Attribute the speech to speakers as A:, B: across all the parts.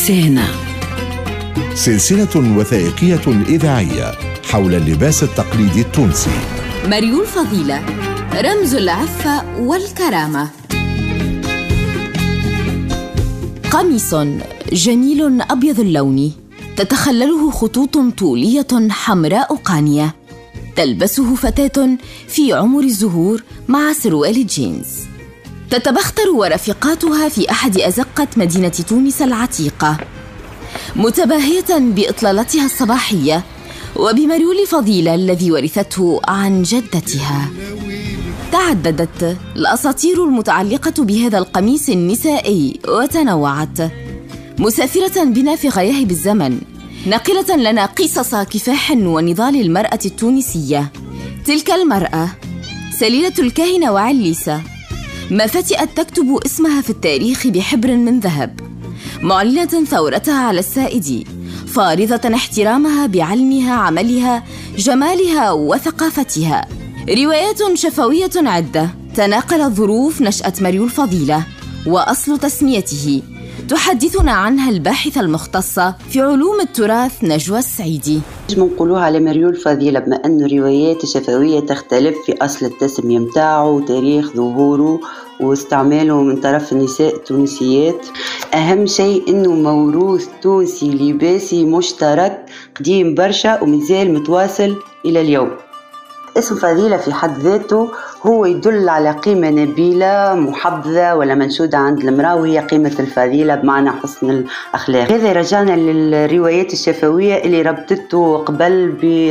A: روكسانا،
B: سلسلة وثائقية إذاعية حول اللباس التقليدي التونسي.
C: مريول فضيلة، رمز العفة والكرامة. قميص جميل أبيض اللون تتخلله خطوط طولية حمراء قانية، تلبسه فتاة في عمر الزهور مع سروال جينز. تتبختر ورفيقاتها في أحد أزقة مدينة تونس العتيقة، متباهية بإطلالتها الصباحية وبمريول فضيلة الذي ورثته عن جدتها. تعددت الأساطير المتعلقة بهذا القميص النسائي وتنوعت، مسافرة بنا في غياهب الزمن، ناقلة لنا قصص كفاح ونضال المرأة التونسية. تلك المرأة سليلة الكاهنة وعليسة، ما فتئت تكتب اسمها في التاريخ بحبر من ذهب، معلنة ثورتها على السائد، فارضة احترامها بعلمها، عملها، جمالها وثقافتها. روايات شفوية عدة تناقلت ظروف نشأة مريول فضيلة وأصل تسميته، تحدثنا عنها الباحثة المختصة في علوم التراث نجوى السعيدي.
D: نقولوها على مريول فضيلة بما أنه روايات شفوية تختلف في أصل التسمية متاعه وتاريخ ظهوره واستعماله من طرف النساء التونسيات. أهم شيء أنه موروث تونسي لباسي مشترك قديم برشا ومازال متواصل إلى اليوم. اسم فضيلة في حد ذاته هو يدل على قيمة نبيلة محبذة ولا منشودة عند المرأة، وهي قيمة الفضيلة بمعنى حسن الأخلاق. هذا رجعنا للروايات الشفوية اللي ربطته قبل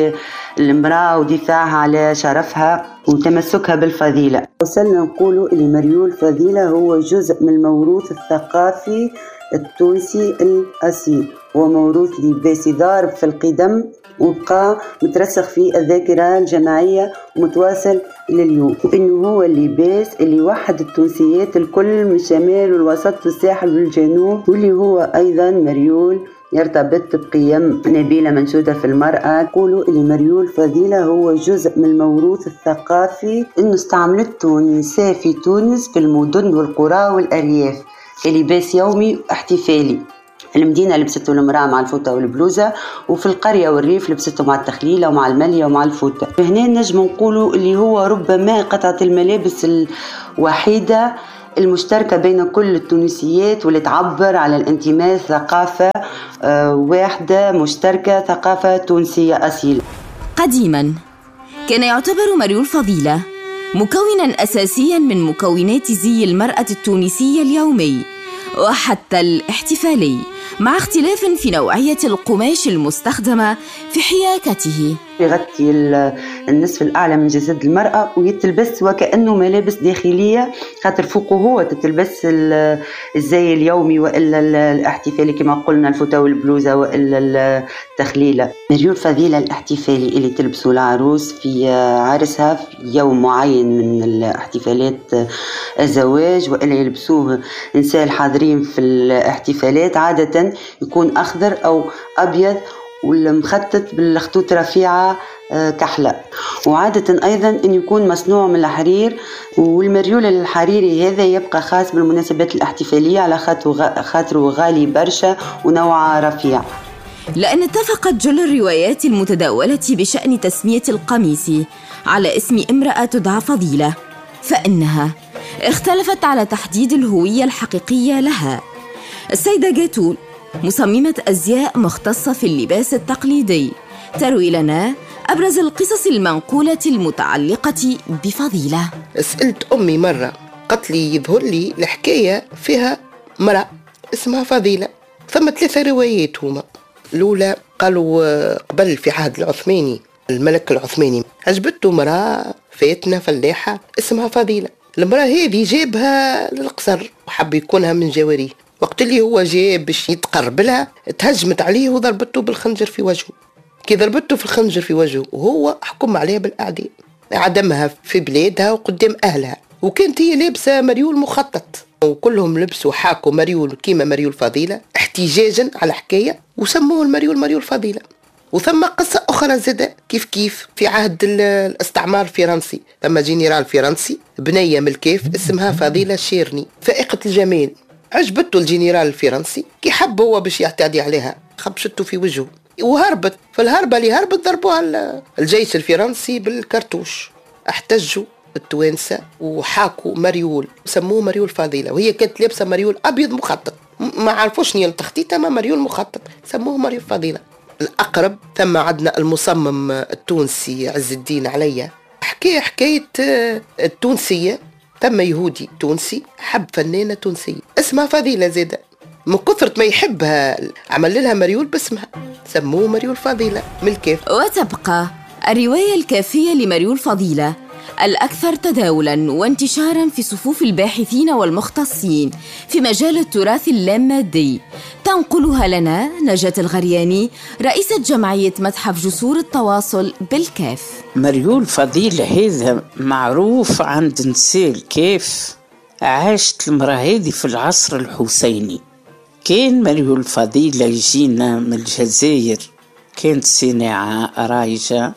D: بالمرأة ودفاعها على شرفها وتمسكها بالفضيلة. وصلنا نقولوا اللي مريول فضيلة هو جزء من الموروث الثقافي التونسي الأصيل، هو موروث لباسي ضارب في القدم وبقى مترسخ في الذاكرة الجماعية ومتواصل إلى اليوم، وإنه هو اللباس اللي وحد التونسيات الكل من الشمال والوسط والساحل والجنوب، واللي هو أيضا مريول يرتبط بقيم نبيلة منشودة في المرأة. يقولوا اللي مريول فضيلة هو جزء من الموروث الثقافي إنه استعملته النساء في تونس في المدن والقرى والأرياف كلباس يومي احتفالي. المدينة لبسته المرأة مع الفوطة والبلوزة، وفي القرية والريف لبسته مع التخليلة ومع المالية ومع الفوطة. هنا نجم نقولوا اللي هو ربما قطعة الملابس الوحيدة المشتركة بين كل التونسيات واللي تعبر على الانتماء، ثقافة واحدة مشتركة، ثقافة تونسية أصيلة.
C: قديما كان يعتبر مريول فضيلة مكونا أساسيا من مكونات زي المرأة التونسية اليومي وحتى الاحتفالي، مع اختلاف في نوعية القماش المستخدمة في حياكته.
D: يغطي النصف الأعلى من جسد المرأة ويتلبس وكأنه ملابس داخلية، خاطر فوقه هو تتلبس الزي اليومي وإلا الاحتفالي كما قلنا الفوطة والبلوزة وإلا التخليلة. مريول فضيلة الاحتفالي اللي تلبسه العروس في عرسها في يوم معين من الاحتفالات الزواج، وإلا يلبسوه نساء الحاضرين في الاحتفالات، عادة يكون أخضر أو أبيض والمخطط بالخطوط رفيعة كحلة، وعادة أيضا أن يكون مصنوع من الحرير. والمريول الحريري هذا يبقى خاص بالمناسبات الاحتفالية على خاطره غالي برشا ونوعه رفيع.
C: لأن اتفقت جل الروايات المتداولة بشأن تسمية القميص على اسم امرأة تدعى فضيلة، فإنها اختلفت على تحديد الهوية الحقيقية لها. السيدة جاتول مصممة أزياء مختصة في اللباس التقليدي تروي لنا أبرز القصص المنقولة المتعلقة بفضيلة.
E: سألت أمي مرة قالت لي يظهر لي الحكاية فيها مرأة اسمها فضيلة. ثم 3 روايات هما. الأولى قالوا قبل في عهد العثماني الملك العثماني عجبته مرأة فاتنة فلاحة اسمها فضيلة. المرأة هذه جابها للقصر وحب يكونها من جواريه. وقت اللي هو جاء باش يتقرب لها تهجمت عليه وضربته بالخنجر في وجهه. كي ضربته في الخنجر في وجهه وهو حكم عليها بالإعدام، عدمها في بلادها وقدام أهلها. وكانت هي لابسة مريول مخطط وكلهم لبسوا حاكوا مريول كيما مريول فضيلة احتجاجا على حكاية وسموه المريول مريول فضيلة. وثم قصة أخرى زادة كيف في عهد الاستعمار الفرنسي، ثم جنرال فرنسي بنية من الكيف اسمها فضيلة شيرني فائقة الجمال، عجبته الجنرال الفرنسي، كي حب هو باش يعتدي عليها خبشته في وجهه وهربت. في الهربة اللي هربت ضربوها الجيش الفرنسي بالكرتوش. احتجوا التوانسة وحاكوا مريول، سموه مريول فضيلة، وهي كانت لابسة مريول أبيض مخطط، ما عرفوش نيا التخطيط، ما مريول مخطط سموه مريول فضيلة. الأقرب ثم عندنا المصمم التونسي عز الدين عليا، حكاية التونسية. ثم يهودي تونسي حب فنانة تونسية اسمها فضيلة زيدة، من كثرة ما يحبها عمل لها مريول باسمها، سموه مريول فضيلة من الكاف.
C: وتبقى الرواية الكافية لمريول فضيلة الأكثر تداولاً وانتشاراً في صفوف الباحثين والمختصين في مجال التراث اللامادي، تنقلها لنا نجاة الغرياني رئيسة جمعية متحف جسور التواصل بالكاف.
A: مريول فضيلة هذا معروف عند نساء الكاف. عاشت المرأة هذه في العصر الحسيني. كان مريول فضيلة يجينا من الجزائر، كانت صناعة رايجة،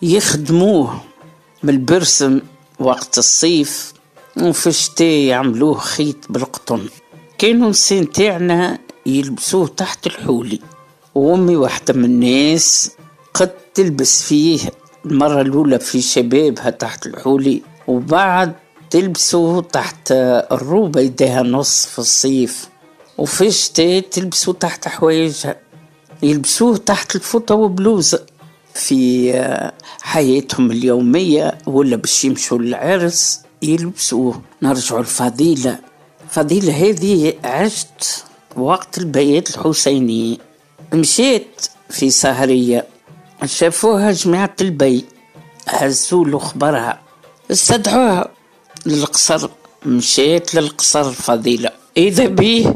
A: يخدموه من البرسم وقت الصيف، وفي الشتاء يعملوه خيط بالقطن. كانوا نسان تاعنا يلبسوه تحت الحولي، وأمي واحدة من الناس قد تلبس فيه المرة الأولى في شبابها تحت الحولي، وبعد تلبسوه تحت الروبة يديها نص في الصيف، وفي الشتاء تلبسوه تحت حوايجها، يلبسوه تحت الفوطة وبلوزة في حياتهم اليومية، ولا باش يمشوا للعرس يلبسوه. نرجعوا الفضيلة. فضيلة هذه عشت وقت البيات الحسيني، مشيت في سهرية شافوها جماعة البي، هزوا له خبرها، استدعوها للقصر، مشيت للقصر الفضيلة، إذا بيه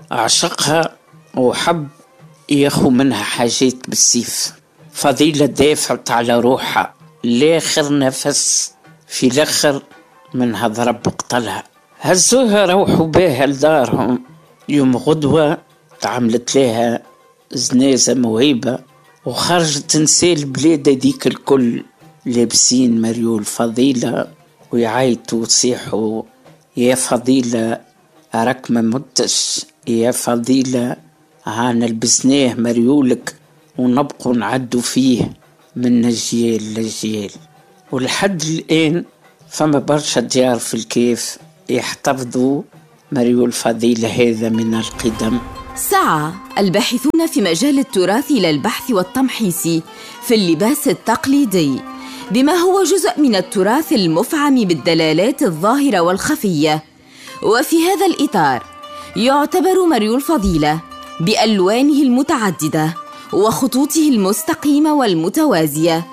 A: عشقها وحب ياخو منها حاجات بالسيف. فضيلة دافعت على روحها لاخر نفس، في الاخر منها ضرب قتلها. هزوها روحوا بها لدارهم. يوم غدوة تعملت لها زنازة موهبة، وخرجت نساء البلاد ديك الكل لابسين مريول فضيلة ويعيطوا ويصيحوا يا فضيلة راك ما متش، يا فضيلة هانا لبسناه مريولك ونبقوا نعدوا فيه من جيل لجيل. ولحد الآن فما برشا ديار في الكيف يحتفظوا مريول فضيلة هذا من القدم.
C: سعى الباحثون في مجال التراث إلى البحث والتمحيص في اللباس التقليدي بما هو جزء من التراث المفعم بالدلالات الظاهرة والخفية. وفي هذا الإطار يعتبر مريول فضيلة بألوانه المتعددة وخطوطه المستقيمة والمتوازية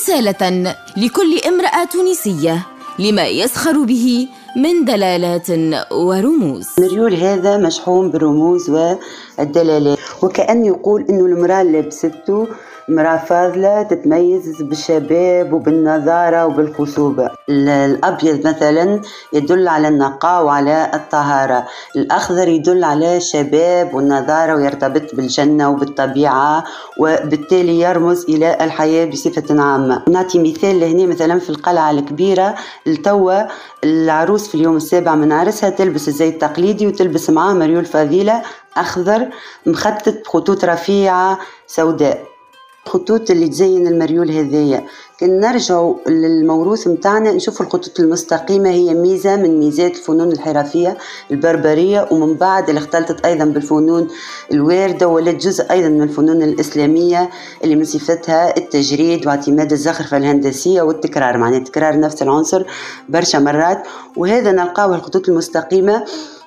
C: رسالة لكل امرأة تونسية لما يسخر به من دلالات ورموز.
D: مريول هذا مشحون بالرموز والدلالات، وكأنه يقول إنه المرأة اللي لبسته امرأة فاضلة تتميز بالشباب وبالنضارة وبالخصوبة. الأبيض مثلا يدل على النقاء وعلى الطهارة، الأخضر يدل على الشباب والنضارة ويرتبط بالجنة وبالطبيعة، وبالتالي يرمز إلى الحياة بصفة عامة. نعطي مثال لهنا، مثلا في القلعة الكبيرة التوى العروس في اليوم السابع من عرسها تلبس الزي التقليدي وتلبس معاه مريول فضيلة أخضر مخطط خطوط رفيعة سوداء، خطوط اللي تزين المريول هذايا. كان نرجعوا للموروث متاعنا نشوف الخطوط المستقيمة هي ميزة من ميزات الفنون الحرفية البربرية، ومن بعد اللي اختلطت أيضا بالفنون الواردة ولد جزء أيضا من الفنون الإسلامية اللي من صفتها التجريد واعتماد الزخرفة الهندسية والتكرار، معناه تكرار نفس العنصر برشا مرات. وهذا نلقاه الخطوط المستقيمة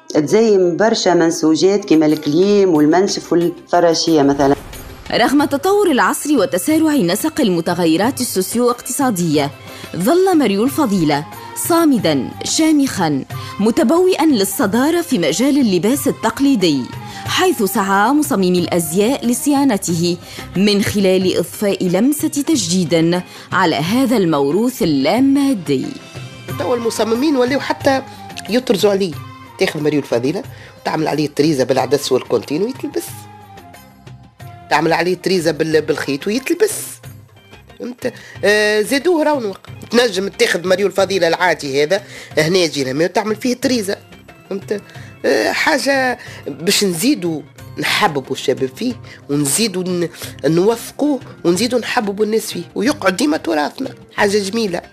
D: تزين برشا منسوجات كما الكليم والمنشف والفراشية مثلا.
C: رغم تطور العصر وتسارع نسق المتغيرات السوسيو-اقتصادية، ظل مريول فضيلة صامداً شامخاً متبوئاً للصدارة في مجال اللباس التقليدي، حيث سعى مصممي الأزياء لصيانته من خلال إضفاء لمسة تجديد على هذا الموروث اللامادي.
E: توا المصممين وليو حتى يطرزوا عليه، تاخذ مريول فضيلة وتعمل عليه التريزة بالعدس والكونتين ويتلبس، تعمل عليه تريزة بالخيط ويتلبس. انت زادوه رونق. تنجم تاخذ مريول فضيلة العادي هذا هنا يجينا ما تعمل فيه تريزة، انت حاجة باش نزيدوا نحببوا الشباب فيه، ونزيدوا نوثقوه، ونزيدوا نحببوا الناس فيه، ويقعد ديما تراثنا. حاجة جميلة.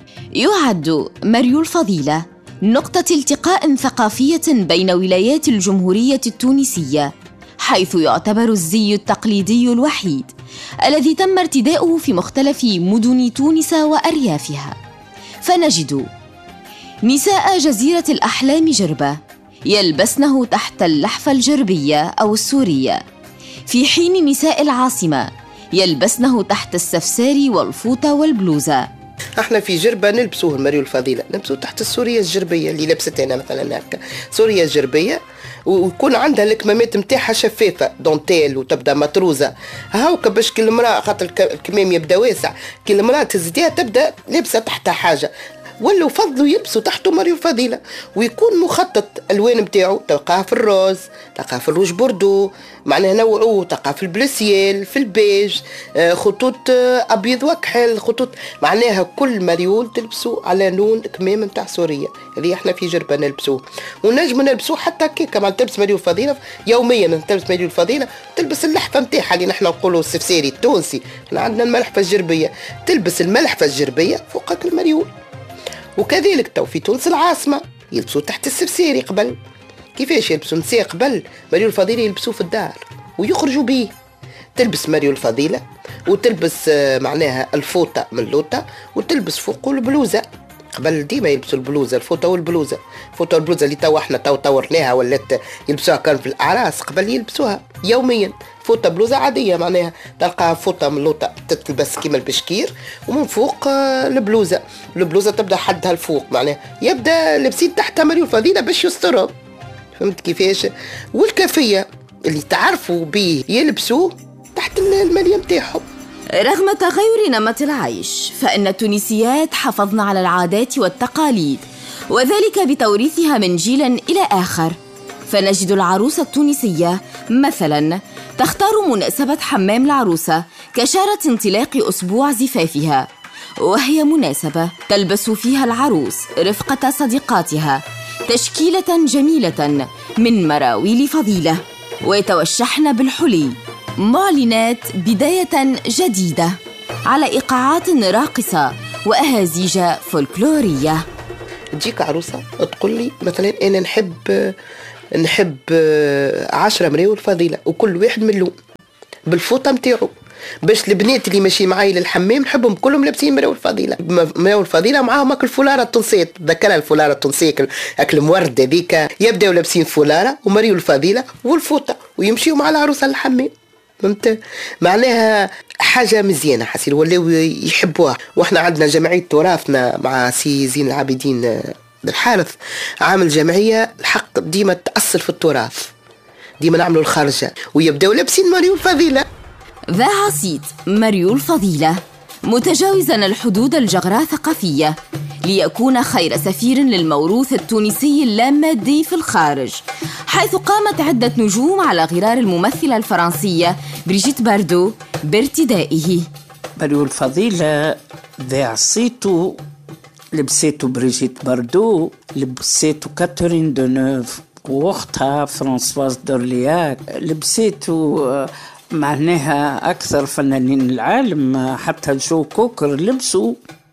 C: يعد مريو الفضيلة نقطة التقاء ثقافية بين ولايات الجمهورية التونسية، حيث يعتبر الزي التقليدي الوحيد الذي تم ارتداؤه في مختلف مدن تونس وأريافها. فنجد نساء جزيرة الأحلام جربة يلبسنه تحت اللحفة الجربية أو السورية، في حين نساء العاصمة يلبسنه تحت السفسار والفوطة والبلوزة.
E: احنا في جربة نلبسوه المريو الفضيلة، نلبسوه تحت السورية الجربية اللي لبست انا مثلا هكا، سورية الجربية، ويكون عندها الكمامات متاعها شفافة دونتيل وتبدا مطروزة هاوكا، باش كل امرأة خاطر الكمام يبدا واسع، كل امرأة تزديها تبدا لابسة تحتها حاجة، ولا فضلوا يلبسوا تحته مريو الفضيلة، ويكون مخطط الوان متاعو، تلقاه في الروز، تلقاه في الروج بوردو، معناه نوعوه، تلقاه في البلوسيال، في البيج، خطوط ابيض وكحل، خطوط معناها كل مريول تلبسوا على لون كمام نتاع سوريا. هذه احنا في جربة نلبسوه، ونجم نلبسوه حتى كي كمان تلبس مريو الفضيلة يوميا، تلبس مريو الفضيلة تلبس اللحفة نتاعها اللي نحن نقولوا السفساري التونسي، احنا عندنا الملحفة الجربية، تلبس الملحفة الجربية فوقك المريول. وكذلك تو في تونس العاصمة يلبسوا تحت السفساري قبل. كيفاش يلبسوا نساء قبل مريو الفضيلة؟ يلبسوه في الدار ويخرجوا به، تلبس مريو الفضيلة وتلبس معناها الفوطة من اللوطة، وتلبس فوقه البلوزة. قبل ديما يلبسوا البلوزة، الفوطة والبلوزة، الفوطة والبلوزة اللي تو احنا طورناها ولات يلبسوها كان في الأعراس، قبل يلبسوها يوميا فوطة بلوزة عادية، معناها تلقاها فوطة من لوطة تلبس كيما البشكير، ومن فوق البلوزة تبدا حدها الفوق، معناها يبدا لابسين تحتها مريو الفضيلة باش يسترهم. فهمت كيفاش؟ والكافية اللي تعرفوا به يلبسوه تحت المالية متاعهم.
C: رغم تغير نمط العيش، فإن التونسيات حافظن على العادات والتقاليد، وذلك بتوريثها من جيل إلى آخر. فنجد العروسة التونسية مثلاً تختار مناسبة حمام العروسة كشارة انطلاق أسبوع زفافها، وهي مناسبة تلبس فيها العروس رفقة صديقاتها تشكيلة جميلة من مراويل فضيلة، ويتوشحن بالحلي، معلنات بداية جديدة على إيقاعات راقصة وأهازيج فولكلورية.
E: تجيك عروسة تقول لي مثلا أنا نحب 10 مريول الفضيلة، وكل واحد من لون بالفوطة متاعو، باش البنات اللي ماشي معاي للحمام نحبهم كلهم لابسين مريول الفضيلة. مريول الفضيلة معاهم هاك الفولارة التونسية، تذكرها الفولارة التونسية هاك المورد هذيك، يبداو لابسين فولارة ومريول الفضيلة والفوطة ويمشيوا مع العروسة للحمام. فهمت؟ معناها حاجة مزيانة حسيل، ولاو يحبوها. واحنا عندنا جمعية تراثنا مع سي زين العابدين بالحارث، عامل جمعية الحق ديما تأصل في التراث، ديما نعملوا الخارجة ويبداو لابسين مريول الفضيلة.
C: ذاع صيت مريول الفضيلة متجاوزا الحدود الجغرافية الثقافية ليكون خير سفير للموروث التونسي اللامادي في الخارج، حيث قامت عدة نجوم على غرار الممثلة الفرنسية بريجيت باردو بارتدائه.
A: مريول الفضيلة ذاع صيته لبسيته بريجيت باردو، لبسيته كاترين دونوف واختها فرانسواز دورلياك، لبسيته معناها أكثر فنانين العالم، حتى جو كوكر لبسوا.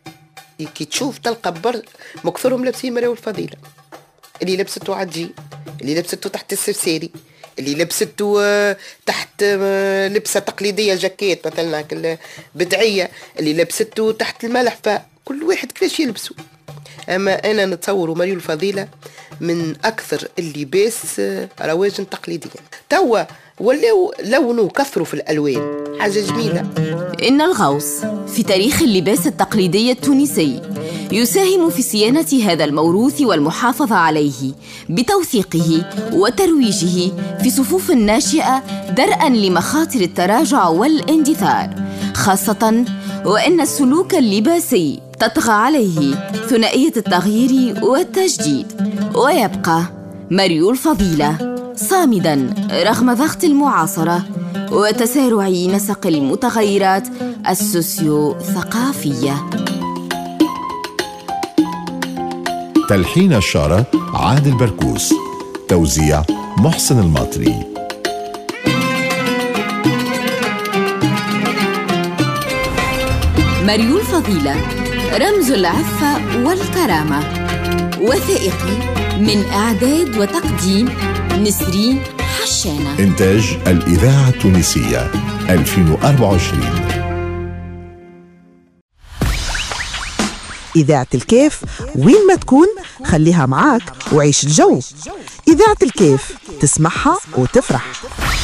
E: كي تشوف تلقى مكثرهم لابسين مريول الفضيلة، اللي لبسته عجي، اللي لبسته تحت السرساري، اللي لبسته تحت لبسة تقليدية جاكيت مثلا بدعية، اللي لبسته تحت الملحفة، كل واحد كيفاش يلبسوا. أما أنا نتصور مريول الفضيلة من أكثر اللباس رواجا تقليديا. توا ولاو لونوا كثروا في الألوان، حاجة جميلة.
C: إن الغوص في تاريخ اللباس التقليدي التونسي يساهم في صيانة هذا الموروث والمحافظة عليه بتوثيقه وترويجه في صفوف الناشئة، درءا لمخاطر التراجع والاندثار، خاصة وإن السلوك اللباسي تطغى عليه ثنائية التغيير والتجديد، ويبقى مريول الفضيلة صامدا رغم ضغط المعاصرة وتسارع نسق المتغيرات السوسيو-ثقافية.
B: تلحين الشارة عادل بركوس، توزيع محسن الماطري.
C: مريول فضيلة، رمز العفة والكرامة. وثائقي من إعداد وتقديم نسرين حشانة.
B: إنتاج الإذاعة التونسية 2024.
F: إذاعة الكيف وين ما تكون خليها معاك وعيش الجو. إذاعة الكيف تسمعها وتفرح.